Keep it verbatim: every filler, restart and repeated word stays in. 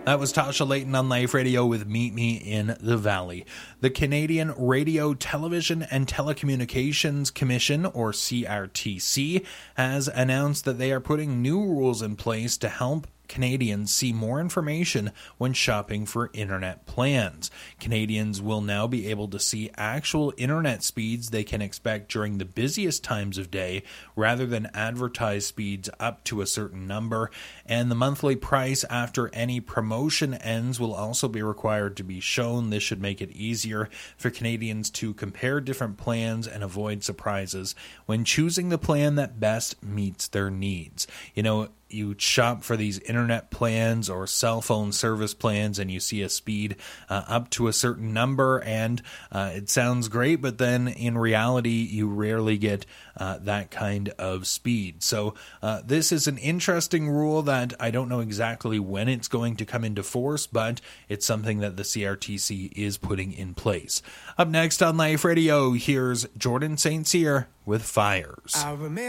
That was Tasha Layton on Life Radio with Meet Me in the Valley. The Canadian Radio, Television and Telecommunications Commission, or C R T C, has announced that they are putting new rules in place to help Canadians see more information when shopping for internet plans. Canadians will now be able to see actual internet speeds they can expect during the busiest times of day, rather than advertised speeds up to a certain number, and the monthly price after any promotion ends will also be required to be shown. This should make it easier for Canadians to compare different plans and avoid surprises when choosing the plan that best meets their needs. You know, you shop for these internet plans or cell phone service plans and you see a speed uh, up to a certain number, and uh, it sounds great, but then in reality you rarely get uh, that kind of speed. So uh, this is an interesting rule that I don't know exactly when it's going to come into force, but it's something that the C R T C is putting in place. Up next on Life Radio, here's Jordan Saint Cyr with Fires. I remember